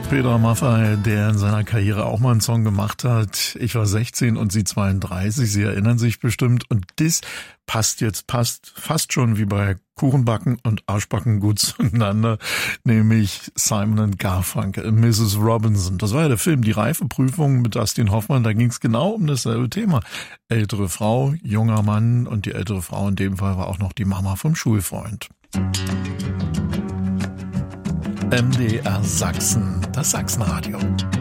Peter Maffay, der in seiner Karriere auch mal einen Song gemacht hat. Ich war 16 und sie 32, Sie erinnern sich bestimmt. Und das passt fast schon wie bei Kuchenbacken und Arschbacken gut zueinander, nämlich Simon & Garfunkel, Mrs. Robinson. Das war ja der Film Die Reifeprüfung mit Dustin Hoffmann, da ging es genau um dasselbe Thema. Ältere Frau, junger Mann und die ältere Frau in dem Fall war auch noch die Mama vom Schulfreund. MDR Sachsen, das Sachsenradio.